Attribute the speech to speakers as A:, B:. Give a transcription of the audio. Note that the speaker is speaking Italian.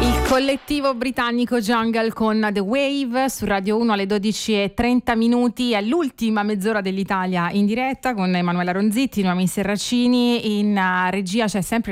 A: Collettivo britannico Jungle con The Wave su Radio 1 alle 12:30. È l'ultima mezz'ora dell'Italia in diretta con Emanuela Ronzitti, Noemi Serracini. In regia c'è sempre